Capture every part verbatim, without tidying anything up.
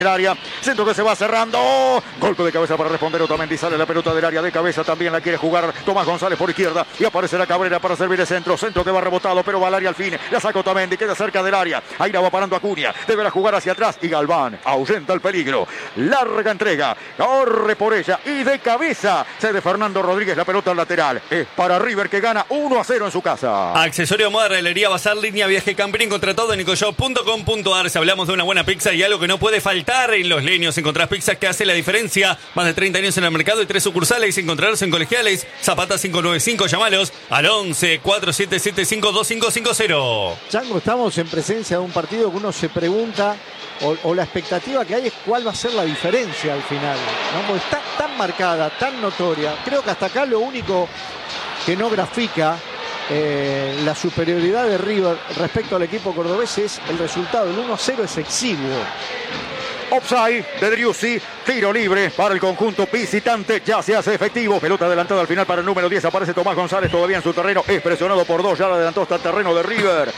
el área, centro que se va cerrando, ¡oh! Golpe de cabeza para responder Otamendi, sale la pelota del área de cabeza, también la quiere jugar Tomás González por izquierda y aparece la Cabrera para servir el centro, centro que va rebotado, pero va al área al fin, la saca Otamendi, queda cerca del área, ahí la va parando Acuña, deberá jugar hacia atrás y Galván ahuyenta el peligro, larga entrega, corre por ella y de cabeza cede Fernando Rodríguez la pelota al lateral, es para River que gana uno a cero en su casa. Accesorio Moda, Relería Bazar, Línea Viaje Camping, contra todo en nicoshop punto com punto ar. Si hablamos de una buena pizza y algo que no puede faltar en Los Leños, encontrás pizzas que hace la diferencia. Más de treinta años en el mercado y tres sucursales. Encontrarlos en Colegiales. Zapata cinco nueve cinco, llamalos al once, cuatro siete siete cinco, dos cinco cinco cero. Chango, estamos en presencia de un partido que uno se pregunta, o, o la expectativa que hay es cuál va a ser la diferencia al final, ¿no? Porque está tan marcada, tan notoria. Creo que hasta acá lo único que no grafica Eh, la superioridad de River respecto al equipo cordobés es el resultado. El uno a cero es exiguo. Offside de Driussi, tiro libre para el conjunto visitante, ya se hace efectivo, pelota adelantada al final para el número diez, aparece Tomás González todavía en su terreno, es presionado por dos, ya lo adelantó hasta el terreno de River,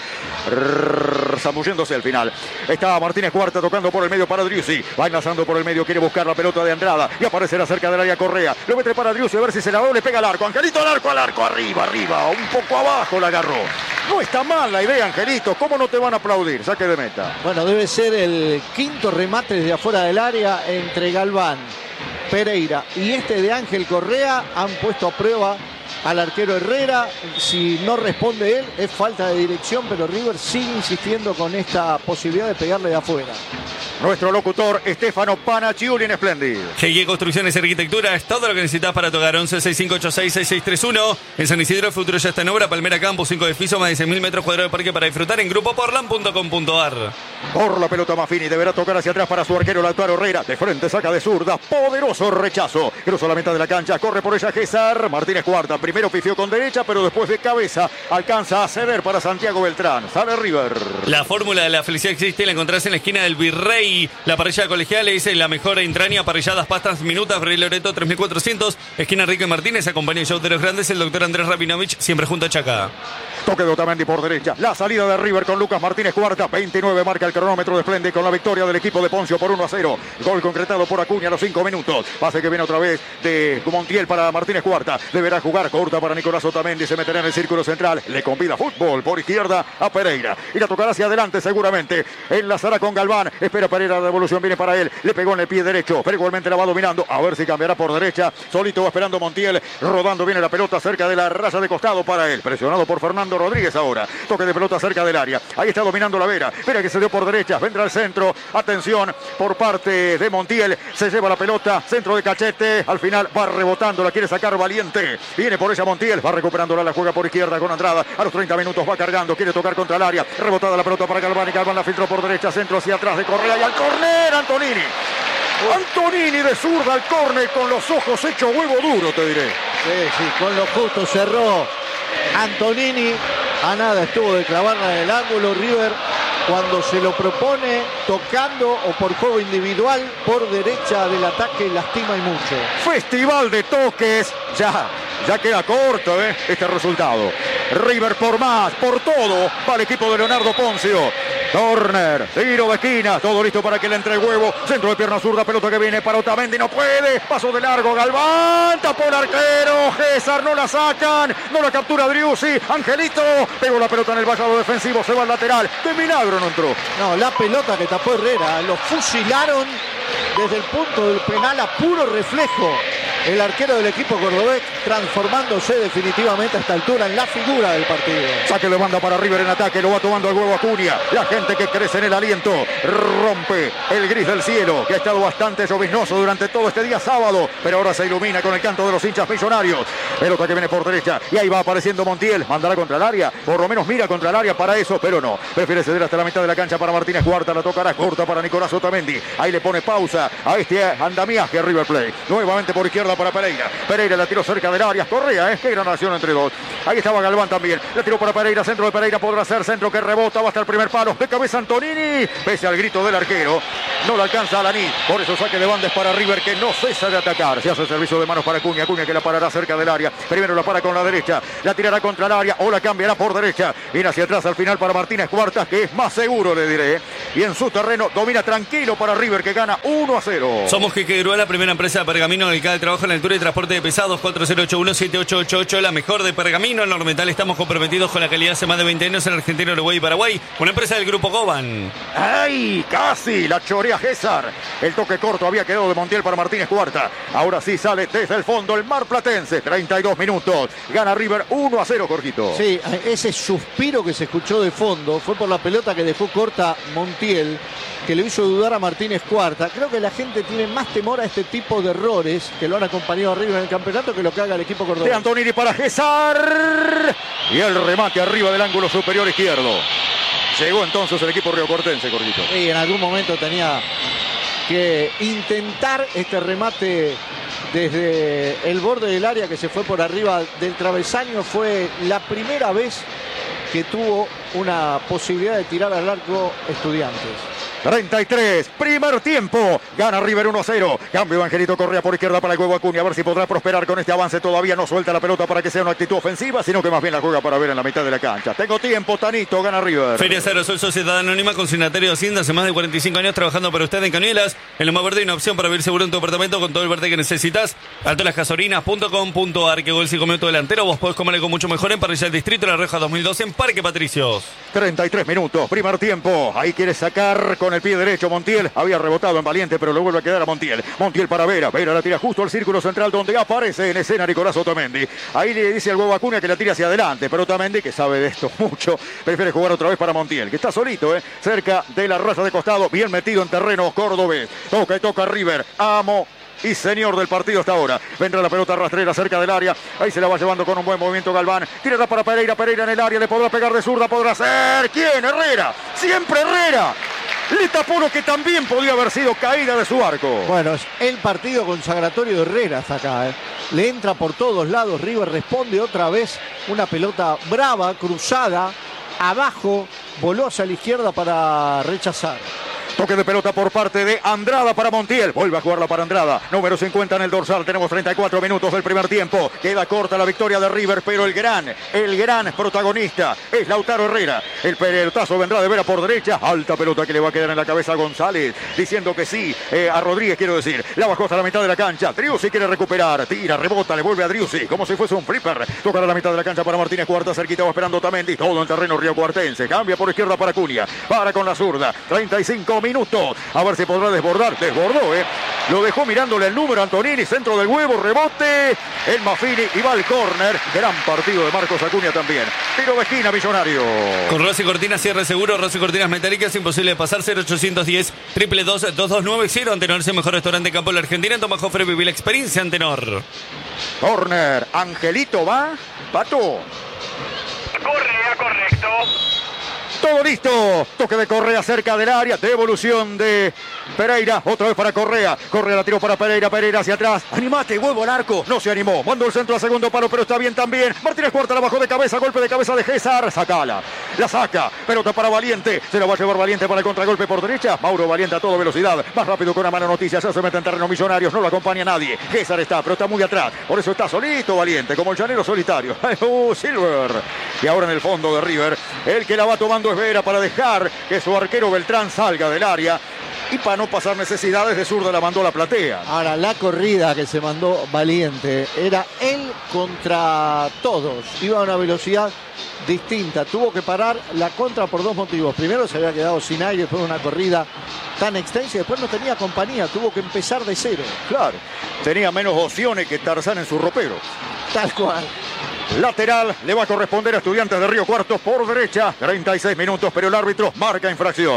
Rrr, zambulléndose al final, está Martínez Cuarta tocando por el medio para Driussi, va enlazando por el medio, quiere buscar la pelota de Andrada y aparecerá cerca del área Correa, lo mete para Driussi a ver si se la doble, pega al arco, Angelito al arco, al arco, arriba, arriba, un poco abajo la agarró, no está mal la idea Angelito, ¿cómo no te van a aplaudir? Saque de meta. Bueno, debe ser el quinto remate desde afuera del área entre Galván, Pereira y este de Ángel Correa. Han puesto a prueba al arquero Herrera. Si no responde él, es falta de dirección, pero River sigue insistiendo con esta posibilidad de pegarle de afuera. Nuestro locutor, Stefano Panaccioli en Splendid. G I E Construcciones y Arquitectura es todo lo que necesitas para tu hogar. Once, seis cinco ocho seis, seis seis tres uno. En San Isidro, el futuro ya está en obra. Palmera Campus, cinco edificios, más de seis mil metros cuadrados de parque para disfrutar en grupo portland punto com punto ar. Por la pelota Maffini, deberá tocar hacia atrás para su arquero Lautaro Herrera. De frente saca de zurda, poderoso rechazo. Cruza la mitad de la cancha, corre por ella César. Martínez Cuarta, primero pifió con derecha, pero después de cabeza alcanza a ceder para Santiago Beltrán. Sale River. La fórmula de la felicidad existe, la encontrás en la esquina del Virrey. La parrilla Colegiales es la mejor entraña, parrilladas, pastas, minutas, Rey Loreto tres mil cuatrocientos, esquina Enrique Martínez, acompaña el show de los grandes, el doctor Andrés Rabinovich, siempre junto a Chaca. Toque de Otamendi por derecha, la salida de River con Lucas Martínez Cuarta, veintinueve marca el cronómetro de Splendid con la victoria del equipo de Poncio por uno a cero. Gol concretado por Acuña a los cinco minutos. Pase que viene otra vez de Montiel para Martínez Cuarta. Deberá jugar corta para Nicolás Otamendi, se meterá en el círculo central. Le convida fútbol por izquierda a Pereira. Y la tocará hacia adelante seguramente. Enlazará con Galván. Espera Pereira, la devolución viene para él. Le pegó en el pie derecho, pero igualmente la va dominando. A ver si cambiará por derecha. Solito va esperando Montiel. Rodando viene la pelota cerca de la raya de costado para él. Presionado por Fernando Rodríguez ahora. Toque de pelota cerca del área. Ahí está dominando la Vera. Vera que se dio por derecha. Vendrá al centro. Atención por parte de Montiel. Se lleva la pelota. Centro de Cachete. Al final va rebotando. La quiere sacar Valiente. Viene por ella Montiel. Va recuperándola. La juega por izquierda con Andrada. A los treinta minutos va cargando. Quiere tocar contra el área. Rebotada la pelota para Galván. Y Galván la filtró por derecha. Centro hacia atrás de Correa. Y al córner Antonini. Antonini de zurda al córner con los ojos hecho huevo duro, te diré. Sí, sí, con lo justo cerró Antonini. A nada estuvo de clavarla en el ángulo. River, cuando se lo propone tocando o por juego individual por derecha del ataque, lastima y mucho. Festival de toques. Ya, ya queda corto ¿eh? este resultado. River por más, por todo, va el equipo de Leonardo Poncio. Corner, tiro de esquina, todo listo para que le entre el huevo. Centro de pierna zurda, pelota que viene para Otamendi, no puede. Paso de largo, Galván, tapó el arquero. César, no la sacan, no la captura Driussi. Angelito, pegó la pelota en el vallado defensivo, se va al lateral. De milagro no entró. No, la pelota que tapó Herrera, lo fusilaron desde el punto del penal a puro reflejo. El arquero del equipo cordobés transformándose definitivamente a esta altura en la figura del partido. Saque de banda para River en ataque, lo va tomando el huevo Acuña. La gente que crece en el aliento rompe el gris del cielo, que ha estado bastante lloviznoso durante todo este día sábado, pero ahora se ilumina con el canto de los hinchas millonarios. Pelota que viene por derecha y ahí va apareciendo Montiel, mandará contra el área, por lo menos mira contra el área para eso, pero no. Prefiere ceder hasta la mitad de la cancha para Martínez Cuarta, la tocará corta para Nicolás Otamendi. Ahí le pone pausa a este andamiaje River Plate. Nuevamente por izquierda izquierda para Pereira. Pereira la tiró cerca del área. Correa, ¿eh? Qué gran acción entre dos. Ahí estaba Galván también. La tiró para Pereira. Centro de Pereira podrá ser. Centro que rebota. Va hasta el primer palo. De cabeza Antonini. Pese al grito del arquero. No le alcanza a Alaní. Por eso saque de bandas para River, que no cesa de atacar. Se hace el servicio de manos para Acuña. Acuña que la parará cerca del área. Primero la para con la derecha. La tirará contra el área o la cambiará por derecha. Viene hacia atrás al final para Martínez Cuartas, que es más seguro, le diré. Y en su terreno domina tranquilo para River, que gana uno a cero. Somos Quique Grúa, la primera empresa de Pergamino dedicada al trabajo en la altura y transporte de pesados. Cuatro cero ocho uno siete ocho ocho ocho, la mejor de Pergamino. En lo Ormental estamos comprometidos con la calidad hace más de veinte años en Argentina, Uruguay y Paraguay. Una empresa del Grupo Goban. ¡Ay! Casi la chorea Gésar. El toque corto había quedado de Montiel para Martínez Cuarta. Ahora sí sale desde el fondo el marplatense. treinta y dos minutos. Gana River uno a cero, Jorgito. Sí, ese suspiro que se escuchó de fondo fue por la pelota que dejó corta Montiel, que le hizo dudar a Martínez Cuarta. Creo que la gente tiene más temor a este tipo de errores que lo han acompañado a River en el campeonato que lo que haga el equipo cordobés. De Antonini para Gésar. Y el remate arriba del ángulo superior izquierdo. Llegó entonces el equipo riocuartense, Jorgito. Y en algún momento tenía que intentar este remate desde el borde del área que se fue por arriba del travesaño. Fue la primera vez que tuvo una posibilidad de tirar al arco Estudiantes. treinta y tres, primer tiempo, gana River uno a cero. Cambio Angelito Correa por izquierda para el huevo Acuña, a ver si podrá prosperar con este avance. Todavía no suelta la pelota para que sea una actitud ofensiva, sino que más bien la juega para ver en la mitad de la cancha. Tengo tiempo, Tanito, gana River. Feria Cero Sol, Sociedad Anónima, consignatario de Hacienda, hace más de cuarenta y cinco años trabajando para usted en Cañuelas. En Loma Verde hay una opción para vivir seguro en tu apartamento con todo el verde que necesitas. alto las gasolinas punto com punto ar, que gol si comió tu delantero. Vos podés comer algo mucho mejor en Parrilla del Distrito, La Reja dos mil doce, en Parque Patricios. treinta y tres minutos, primer tiempo. Ahí quiere sacar con el pie derecho Montiel. Había rebotado en Valiente, pero le vuelve a quedar a Montiel. Montiel para Vera. Vera la tira justo al círculo central, donde aparece en escena Nicolás Otamendi. Ahí le dice al huevo Acuña que la tira hacia adelante, pero Otamendi, que sabe de esto mucho, prefiere jugar otra vez para Montiel, que está solito, ¿eh? cerca de la raza de costado, bien metido en terreno cordobés. Toca y toca River. Amo y señor del partido hasta ahora. Vendrá la pelota rastrera cerca del área. Ahí se la va llevando con un buen movimiento Galván. Tirará para Pereira. Pereira en el área. Le podrá pegar de zurda. Podrá ser. ¿Quién? Herrera. Siempre Herrera. Le tapó lo que también podía haber sido caída de su arco. Bueno, es el partido consagratorio de Herrera hasta acá. ¿eh? Le entra por todos lados. River responde otra vez. Una pelota brava, cruzada, abajo. Voló hacia la izquierda para rechazar. Toque de pelota por parte de Andrada para Montiel. Vuelve a jugarla para Andrada. Número cincuenta en el dorsal. Tenemos treinta y cuatro minutos del primer tiempo. Queda corta la victoria de River, pero el gran, el gran protagonista es Lautaro Herrera. El pelotazo vendrá de Vera por derecha. Alta pelota que le va a quedar en la cabeza a González. Diciendo que sí, eh, a Rodríguez quiero decir. La bajó hasta la mitad de la cancha. Driussi quiere recuperar. Tira, rebota, le vuelve a Driussi. Como si fuese un flipper. Tocará la mitad de la cancha para Martínez Cuarta. Cerquita va esperando Otamendi. Todo en terreno riocuartense. Cambia por izquierda para Acuña. Para con la zurda. treinta y cinco minutos. A ver si podrá desbordar. Desbordó, ¿eh? Lo dejó mirándole el número Antonini. Centro del huevo. Rebote. El Maffini y va al córner. Gran partido de Marcos Acuña también. Tiro de esquina, Millonario. Con Rossi Cortinas, cierre seguro. Rossi Cortinas metálicas. Imposible de pasar. cero ochocientos diez, triple dos, dos dos nueve cero. Antenor es el mejor restaurante de campo de la Argentina. En Tomajofre viví la experiencia, Antenor. Córner. Angelito va. Pato. Correa, correcto. Todo listo. Toque de Correa cerca del área. Devolución de Pereira. Otra vez para Correa. Correa la tiró para Pereira. Pereira hacia atrás. Animate, huevo al arco. No se animó. Mandó el centro a segundo palo, pero está bien también. Martínez Cuarta la bajó de cabeza. Golpe de cabeza de Gésar. Sacala. La saca. Pelota para Valiente. Se la va a llevar Valiente para el contragolpe por derecha. Mauro Valiente a toda velocidad. Más rápido que una mala noticia. Ya se mete en terreno Millonarios. No lo acompaña nadie. Gésar está, pero está muy atrás. Por eso está solito Valiente. Como el llanero solitario. uh, Silver. Y ahora en el fondo de River. El que la va tomando Vera para dejar que su arquero Beltrán salga del área y para no pasar necesidades de zurda la mandó a la platea. Ahora, la corrida que se mandó Valiente era él contra todos. Iba a una velocidad distinta. Tuvo que parar la contra por dos motivos. Primero, se había quedado sin aire después de una corrida tan extensa y después no tenía compañía. Tuvo que empezar de cero. Claro, tenía menos opciones que Tarzán en su ropero. Tal cual. Lateral le va a corresponder a Estudiantes de Río Cuarto por derecha. treinta y seis minutos, pero el árbitro marca infracción.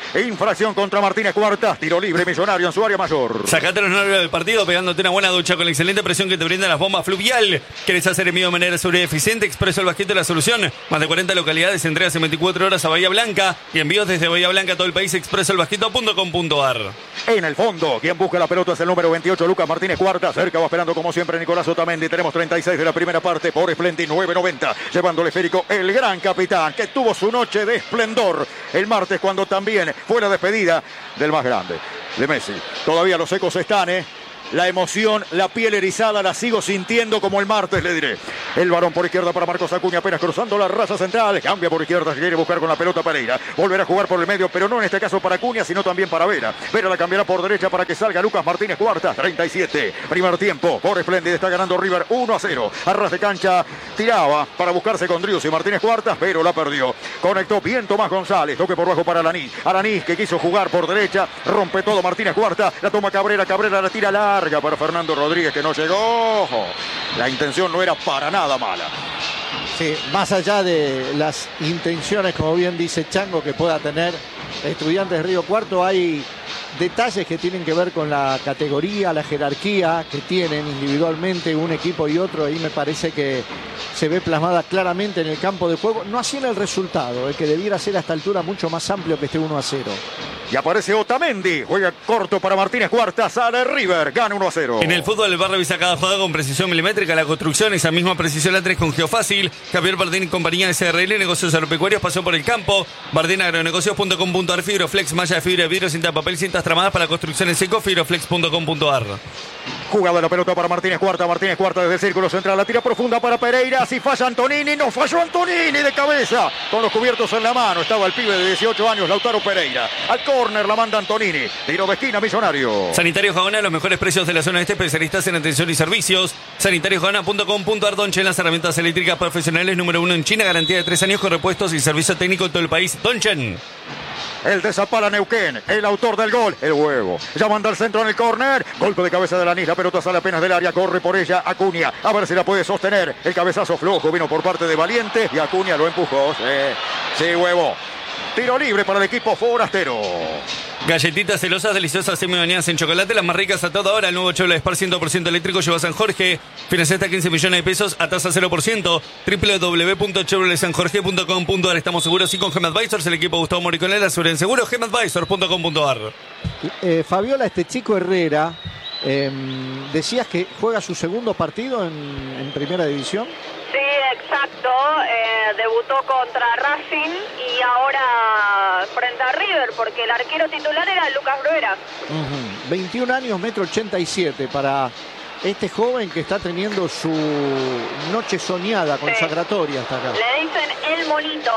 Infracción contra Martínez Cuartas. Tiro libre Millonario en su área mayor. Sacate los nervios del partido pegándote una buena ducha con la excelente presión que te brindan las bombas Fluvial. ¿Querés hacer envío de manera segura y eficiente? Expreso el Basquete la solución. Más de cuarenta localidades, entregas en veinticuatro horas a Bahía Blanca y envíos desde Bahía Blanca a todo el país. expreso el basquete punto com punto ar. En el fondo, quien busca la pelota es el número veintiocho, Lucas Martínez Cuartas. Cerca va esperando como siempre Nicolás Otamendi. Tenemos treinta y seis de la primera parte por Splendid nueve noventa. Llevando el esférico el gran capitán que tuvo su noche de esplendor el martes cuando también fue la despedida del más grande, de Messi. Todavía los ecos están, ¿eh? La emoción, la piel erizada, la sigo sintiendo como el martes, le diré. El varón por izquierda para Marcos Acuña, apenas cruzando la raya central. Cambia por izquierda, quiere buscar con la pelota Pereira. Volverá a jugar por el medio, pero no en este caso para Acuña, sino también para Vera. Vera la cambiará por derecha para que salga Lucas Martínez Cuartas. treinta y siete. Primer tiempo por Splendid. Está ganando River uno a cero. A ras de cancha tiraba para buscarse con Drius y Martínez Cuartas, pero la perdió. Conectó bien Tomás González. Toque por bajo para Alanis. Alanis que quiso jugar por derecha. Rompe todo Martínez Cuartas. La toma Cabrera. Cabrera la tira larga para Fernando Rodríguez que no llegó. La intención no era para nada mala. Sí, más allá de las intenciones, como bien dice Chango, que pueda tener Estudiantes de Río Cuarto, hay detalles que tienen que ver con la categoría, la jerarquía que tienen individualmente un equipo y otro. Ahí me parece que se ve plasmada claramente en el campo de juego, no así en el resultado, el que debiera ser a esta altura mucho más amplio que este uno a cero. Y aparece Otamendi, juega corto para Martínez Cuartas, sale River, gana uno a cero. En el fútbol, el bar revisa cada jugada con precisión milimétrica. La construcción, esa misma precisión la tenés con Geofácil. Javier Bardín y compañía S R L, negocios agropecuarios, pasión por el campo. Bardín agronegocios punto com punto ar, Fibroflex, malla de fibra de vidrio, cinta de papel, cintas tramadas para construcción en seco, fibroflex punto com punto ar. Jugada la pelota para Martínez Cuartas, Martínez Cuartas desde el círculo central, la tira profunda para Pereira, si falla Antonini, no falló Antonini de cabeza, con los cubiertos en la mano, estaba el pibe de dieciocho años, Lautaro Pereira, al córner la manda Antonini, tiro de esquina Millonario. Sanitario Jabona, los mejores precios de la zona este, especialistas en atención y servicios, sanitario jabona punto com punto ar, Donchen, las herramientas eléctricas profesionales número uno en China, garantía de tres años con repuestos y servicio técnico en todo el país, Donchen. El de Zapala Neuquén, el autor del gol, el huevo. Ya manda al centro en el córner. Golpe de cabeza de Alanis, la pelota sale apenas del área, corre por ella Acuña. A ver si la puede sostener. El cabezazo flojo vino por parte de Valiente y Acuña lo empujó. Sí, sí, huevo. Tiro libre para el equipo forastero. Galletitas celosas, deliciosas, semi-bañadas en chocolate, las más ricas a toda hora. El nuevo Chevrolet Spar cien por ciento eléctrico lleva San Jorge. Financia hasta quince millones de pesos a tasa cero por ciento. doble u doble u doble u punto chevrolet san jorge punto com punto ar. Estamos seguros y con Gem Advisors, el equipo Gustavo Moriconel, aseguren seguro, gem advisors punto com punto ar. Eh, Fabiola, este chico Herrera, eh, decías que juega su segundo partido en, en Primera División. Sí, exacto. Eh, debutó contra Racing y ahora frente a River, porque el arquero titular era Lucas Bruera. Uh-huh. veintiún años, metro ochenta y siete para este joven que está teniendo su noche soñada, consagratoria hasta acá. Le dicen el monito.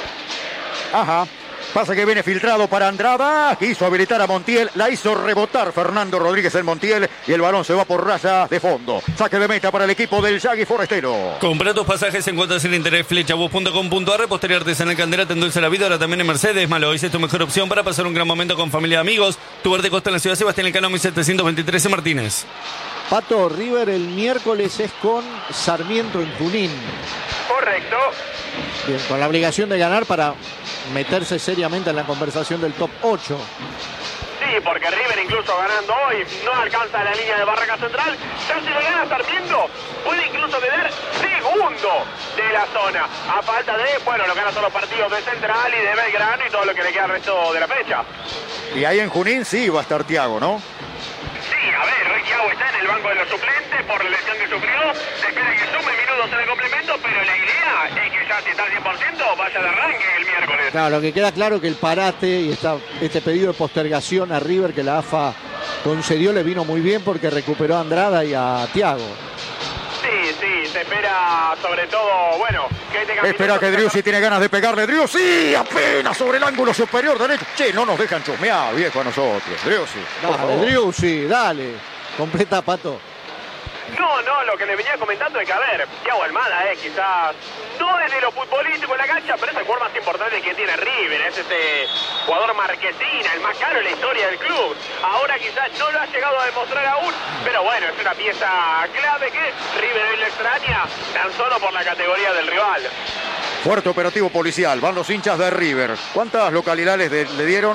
Ajá. Pasa que viene filtrado para Andrada, quiso habilitar a Montiel, la hizo rebotar Fernando Rodríguez en Montiel y el balón se va por raya de fondo. Saque de meta para el equipo del Yagui Forestero. Compra tus pasajes en cuotas sin interés, flechabus punto com punto ar, repostería artesanal Candela, te endulza la vida, ahora también en Mercedes. Malo, es tu mejor opción para pasar un gran momento con familia y amigos. Tu verde costa en la ciudad Sebastián Elcano, mil setecientos veintitrés en Martínez. Pato, River el miércoles es con Sarmiento en Junín. Correcto. Bien, con la obligación de ganar para meterse seriamente en la conversación del top ocho. Sí, porque River incluso ganando hoy no alcanza la línea de barraca central. Ya si le gana Sarmiento, puede incluso quedar segundo de la zona. A falta de, bueno, lo que ganan son los partidos de Central y de Belgrano y todo lo que le queda al resto de la fecha. Y ahí en Junín sí va a estar Thiago, ¿no? Sí, a ver, hoy Thiago está en el banco de los suplentes por la lesión que sufrió. Se espera que sume minutos en el complemento, pero la idea es que ya si está al cien por ciento vaya de arranque el miércoles. Claro, lo que queda claro es que el parate y esta, este pedido de postergación a River que la A F A concedió le vino muy bien porque recuperó a Andrada y a Thiago. Sí, sí, se espera sobre todo, bueno, que este Espera que Driussi tiene ganas de pegarle. Driussi apenas sobre el ángulo superior derecho. Che, no nos dejan chusmear, viejo, a nosotros. Driussi. Dale, Driussi, dale. Completa, Pato. No, no, lo que le venía comentando es que, a ver, Thiago Almada, eh, quizás no desde lo futbolístico en la cancha, pero es el jugador más importante que tiene River, es este jugador marquesina, el más caro en la historia del club. Ahora quizás no lo ha llegado a demostrar aún, pero bueno, es una pieza clave que River hoy lo extraña, tan solo por la categoría del rival. Fuerte operativo policial, van los hinchas de River. ¿Cuántas localidades de, le dieron?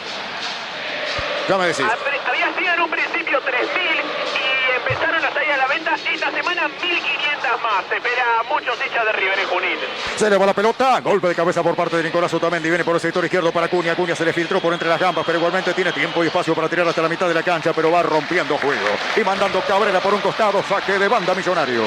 Ya me decís. Había sido en un principio tres mil y empezaron a salir a la venta esta semana mil quinientas más. Se espera muchos hinchas de River en Junín. Se le va la pelota, golpe de cabeza por parte de Nicolás Otamendi, viene por el sector izquierdo para Acuña. Acuña se le filtró por entre las gambas, pero igualmente tiene tiempo y espacio para tirar hasta la mitad de la cancha, pero va rompiendo juego y mandando Cabrera por un costado, saque de banda Millonario.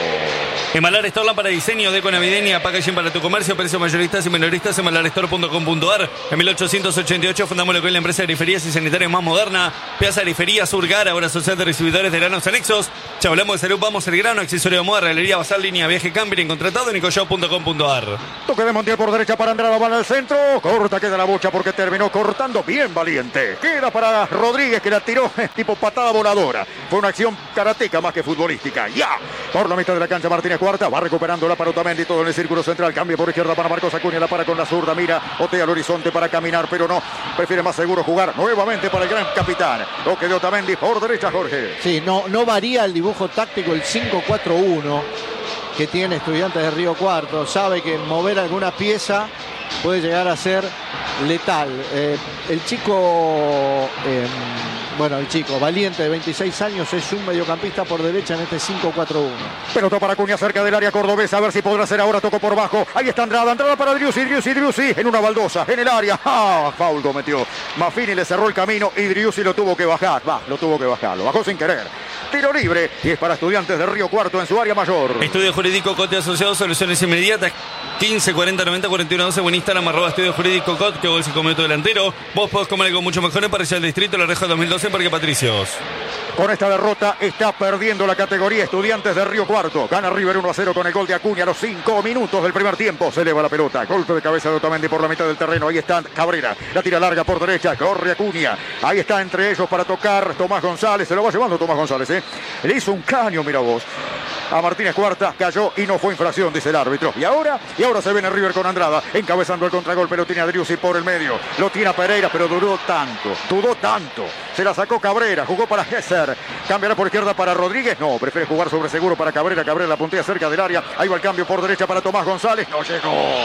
Emalar Store, lámpara de diseño, deco navideña, packaging para tu comercio, precios mayoristas y minoristas, emalar store punto com punto a r. En mil ochocientos ochenta y ocho fundamos lo que es la empresa de griferías y sanitarias más moderna, Piazza Griferías Urgar, ahora social de recibidores de granos anexos. Ya hablamos de salud, vamos el grano, accesorio de moda, realería, bazar, línea, viaje, camping, contratado en nicoshop punto com punto a r. Toque de Montiel por derecha para Andrada, va al centro, corta, queda la bocha porque terminó cortando bien Valiente. Queda para Rodríguez que la tiró tipo patada voladora. Fue una acción karateca más que futbolística. Ya, por la mitad de la cancha Martínez Cuarta, va recuperándola para Otamendi, todo en el círculo central, cambio por izquierda para Marcos Acuña, la para con la zurda, mira, otea al horizonte para caminar, pero no, prefiere más seguro jugar nuevamente para el gran capitán. Toque de Otamendi por derecha, Jorge. Sí, no, no varía el dibujo táctico, el cinco cuatro uno que tiene Estudiantes de Río Cuarto. Sabe que mover alguna pieza puede llegar a ser letal. Eh, el chico, eh, bueno, el chico Valiente de veintiséis años es un mediocampista por derecha en este cinco cuatro uno. Pelota para Acuña cerca del área cordobesa, a ver si podrá hacer ahora, tocó por bajo. Ahí está Andrada, Andrada para Driussi, Driussi, Driussi, en una baldosa, en el área. ¡Ah! Foul cometió. Maffini le cerró el camino y Driussi lo tuvo que bajar. Va, lo tuvo que bajar, lo bajó sin querer. Tiro libre y es para Estudiantes de Río Cuarto en su área mayor. Estudio Jurídico Cote Asociados, soluciones inmediatas. quince cuarenta noventa cuarenta y uno doce. Buen Instagram, arroba Estudio Jurídico Cot, que gol cinco minutos delantero. Vos podés comer algo mucho mejor en Parrilla del Distrito, La Reja dos mil doce, Parque Patricios. Con esta derrota está perdiendo la categoría Estudiantes de Río Cuarto. Gana River uno a cero con el gol de Acuña a los cinco minutos del primer tiempo. Se eleva la pelota. Golpe de cabeza de Otamendi por la mitad del terreno. Ahí está Cabrera. La tira larga por derecha. Corre Acuña. Ahí está entre ellos para tocar Tomás González. Se lo va llevando Tomás González. ¿eh? Le hizo un caño, mira vos. A Martínez Cuarta, cayó y no fue infracción, dice el árbitro. Y ahora, y ahora se viene River con Andrada, encabezando el contragolpe, lo tiene a Driussi por el medio, lo tiene a Pereira, pero duró tanto, dudó tanto. Se la sacó Cabrera, jugó para Gesser, cambiará por izquierda para Rodríguez, no, prefiere jugar sobre seguro para Cabrera, Cabrera la puntea cerca del área, ahí va el cambio por derecha para Tomás González, no llegó.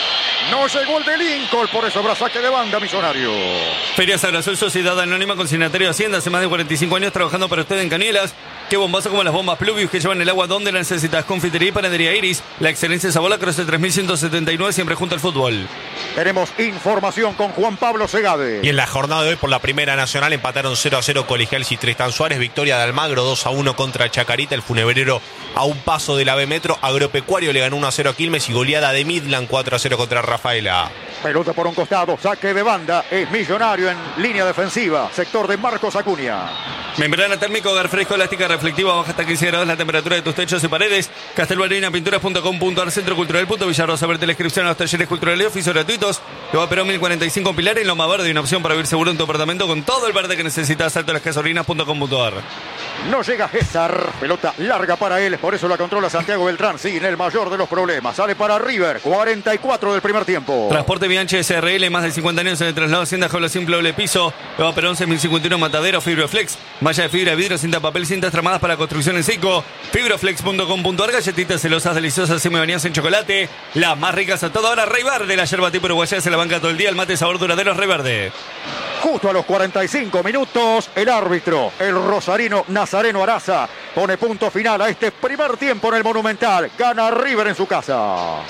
No llegó el de Lincoln, por eso habrá saque de banda Millonario. Ferias Abrasol, Sociedad Anónima, consignatario de Hacienda, hace más de cuarenta y cinco años trabajando para usted en Canielas. Qué bombazo como las bombas Pluvius que llevan el agua donde la necesitas. Confitería y Panadería Iris, la excelencia de Sabola, Croce tres mil ciento setenta y nueve, siempre junto al fútbol. Tenemos información con Juan Pablo Segade. Y en la jornada de hoy por la Primera Nacional empataron cero a cero Colegial y Tristán Suárez, victoria de Almagro dos a uno contra Chacarita, el Funebrero a un paso del A B Metro, Agropecuario le ganó uno a cero a Quilmes y goleada de Midland cuatro a cero contra Rafaela. Pelota por un costado, saque de banda, es Millonario en línea defensiva, sector de Marcos Acuña. Membrana térmica, hogar fresco, elástica, reflectiva, baja hasta quince grados la temperatura de tus techos y paredes. Castelbarina Pinturas punto com punto a r, Centro Cultural punto Villarrosa, verte la inscripción a los talleres culturales y oficios gratuitos. Luego Perón mil cuarenta y cinco Pilar en Loma Verde, una opción para vivir seguro en tu apartamento con todo el verde que necesitas. Salto a las gasolinas punto com punto a r. No llega César, pelota larga para él, por eso la controla Santiago Beltrán, sin el mayor de los problemas. Sale para River, cuarenta y cuatro del primer tiempo. Transporte Bianchi S R L, más de cincuenta años en el traslado, Hacienda Jaula Simple Doble Piso. Luego Perón seis mil cincuenta y uno Matadero, Fibroflex, malla de fibra, vidrio, cinta papel, cintas tramadas para construcción en seco. Fibroflex punto com punto a r, galletitas celosas, deliciosas, semi-bañadas en chocolate. Las más ricas a toda hora, Rey Verde, la yerba tipo uruguaya se la banca todo el día, el mate sabor duradero, Rey Verde. Justo a los cuarenta y cinco minutos, el árbitro, el rosarino Nazareno Araza, pone punto final a este primer tiempo en el Monumental. Gana River en su casa.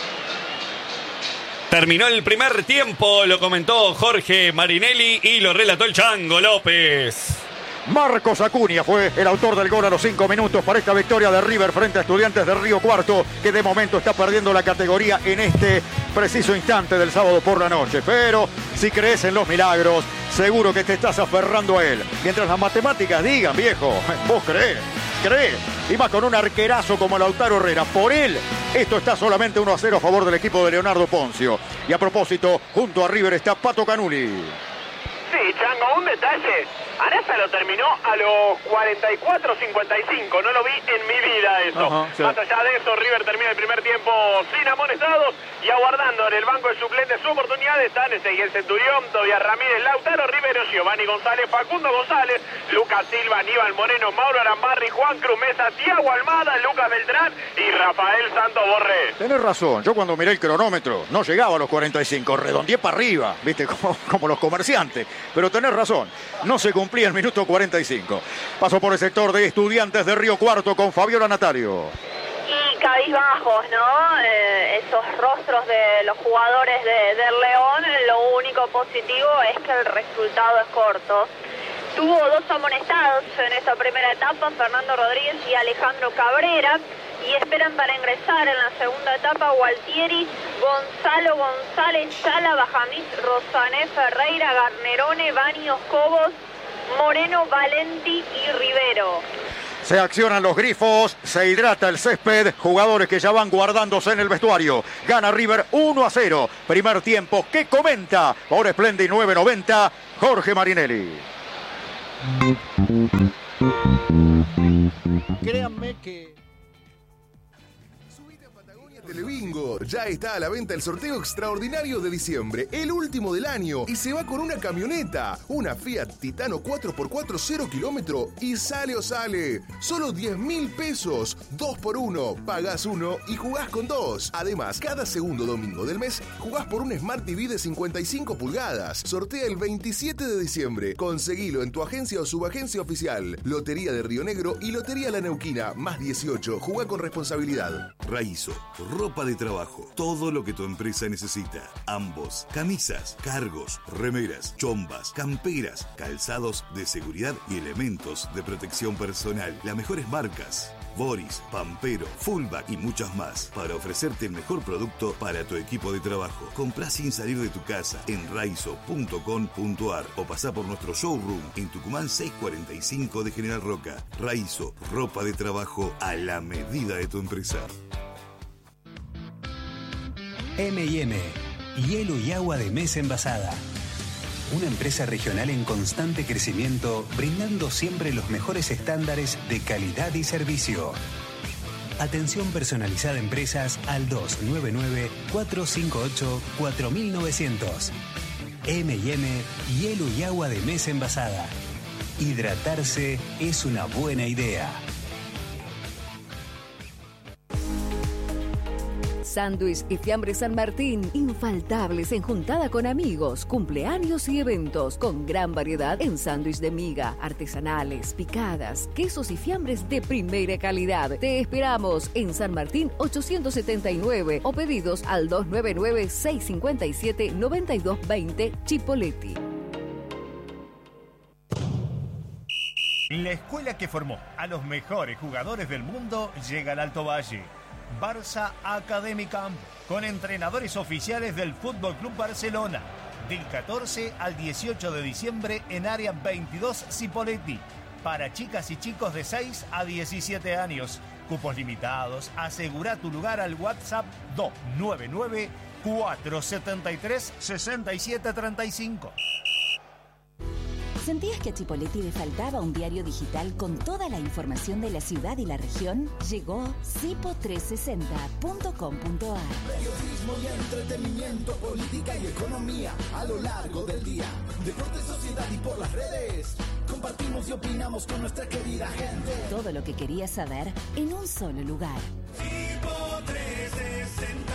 Terminó el primer tiempo, lo comentó Jorge Marinelli y lo relató el Chango López. Marcos Acuña fue el autor del gol a los cinco minutos para esta victoria de River frente a Estudiantes de Río Cuarto, que de momento está perdiendo la categoría en este preciso instante del sábado por la noche. Pero si crees en los milagros, seguro que te estás aferrando a él. Mientras las matemáticas digan, viejo, vos creés, creés. Y más con un arquerazo como Lautaro Herrera. Por él, esto está solamente uno a cero a favor del equipo de Leonardo Poncio. Y a propósito, junto a River está Pato Canuli. Sí, Chango, un detalle. Arasa lo terminó a los cuarenta y cuatro cincuenta y cinco, no lo vi en mi vida eso. Ajá, sí. Más allá de eso, River termina el primer tiempo sin amonestados y aguardando en el banco de suplentes su oportunidad están Ezequiel Centurión, Tobias Ramírez, Lautaro Rivero, Giovanni González, Facundo González, Lucas Silva, Aníbal Moreno, Mauro Arambarri, Juan Cruz Mesa, Tiago Almada, Lucas Beltrán y Rafael Santos Borré. Tenés razón, yo cuando miré el cronómetro no llegaba a los cuarenta y cinco, redondeé para arriba, viste, como, como los comerciantes. Pero tenés razón, no se cumplía el minuto cuarenta y cinco. Paso por el sector de Estudiantes de Río Cuarto con Fabiola Natario. Y cabizbajos, ¿no? Eh, esos rostros de los jugadores de, del León, lo único positivo es que el resultado es corto. Tuvo dos amonestados en esta primera etapa, Fernando Rodríguez y Alejandro Cabrera, y esperan para ingresar en la segunda etapa Gualtieri, Gonzalo González, Sala, Bajamís, Rosané Ferreira, Garnerone, Baños, Cobos, Moreno, Valenti y Rivero. Se accionan los grifos, se hidrata el césped, jugadores que ya van guardándose en el vestuario. Gana River uno a cero. Primer tiempo que comenta por Splendid nueve noventa, Jorge Marinelli. Créanme que... Telebingo, ya está a la venta el sorteo extraordinario de diciembre, el último del año, y se va con una camioneta, una Fiat Titano cuatro por cuatro cero kilómetro, y sale o sale, solo diez mil pesos, dos por uno, pagás uno y jugás con dos. Además, cada segundo domingo del mes, jugás por un Smart T V de cincuenta y cinco pulgadas, sortea el veintisiete de diciembre, conseguilo en tu agencia o subagencia oficial, Lotería de Río Negro y Lotería La Neuquina, más dieciocho, jugá con responsabilidad. Raizo, ropa de trabajo, todo lo que tu empresa necesita. Ambos, camisas, cargos, remeras, chombas, camperas, calzados de seguridad y elementos de protección personal. Las mejores marcas: Boris, Pampero, Fullback y muchas más, para ofrecerte el mejor producto para tu equipo de trabajo. Comprá sin salir de tu casa en raizo punto com punto ar o pasá por nuestro showroom en Tucumán seiscientos cuarenta y cinco de General Roca. Raizo, ropa de trabajo a la medida de tu empresa. eme y eme, hielo y agua de mesa envasada. Una empresa regional en constante crecimiento, brindando siempre los mejores estándares de calidad y servicio. Atención personalizada a empresas al dos nueve nueve, cuatro cinco ocho, cuatro nueve cero cero. eme y eme, hielo y agua de mesa envasada. Hidratarse es una buena idea. Sándwich y fiambre San Martín, infaltables en juntada con amigos, cumpleaños y eventos, con gran variedad en sándwich de miga, artesanales, picadas, quesos y fiambres de primera calidad. Te esperamos en San Martín ochocientos setenta y nueve o pedidos al dos nueve nueve, seis cinco siete, nueve dos dos cero, Chipoleti. La escuela que formó a los mejores jugadores del mundo llega al Alto Valle. Barça Academy Camp, con entrenadores oficiales del Fútbol Club Barcelona, del catorce al dieciocho de diciembre en área veintidós Cipolletti, para chicas y chicos de seis a diecisiete años. Cupos limitados. Asegura tu lugar al WhatsApp dos nueve nueve, cuatro siete tres, seis siete tres cinco. ¿Sentías que a Chipolletti le faltaba un diario digital con toda la información de la ciudad y la región? Llegó cipo trescientos sesenta punto com punto ar. Periodismo y entretenimiento, política y economía a lo largo del día. Deporte, sociedad y por las redes. Compartimos y opinamos con nuestra querida gente. Todo lo que querías saber en un solo lugar. Cipo trescientos sesenta.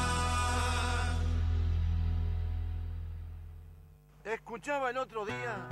Escuchaba el otro día